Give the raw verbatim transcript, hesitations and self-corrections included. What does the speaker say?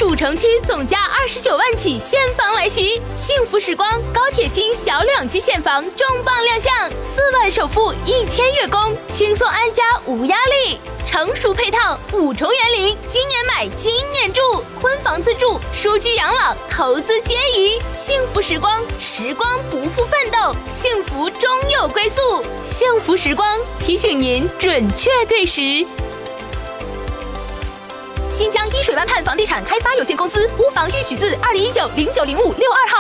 主城区总价二十九万起现房来袭，幸福时光高铁新小两居现房重磅亮相，四万首付一千月供，轻松安家无压力。成熟配套五重园林，今年买今年住，婚房自住、舒居养老、投资皆宜。幸福时光，时光不负奋斗，幸福终有归宿。幸福时光提醒您准确对时。新疆伊水湾畔房地产开发有限公司屋房预许字二零一九零九零五六二号。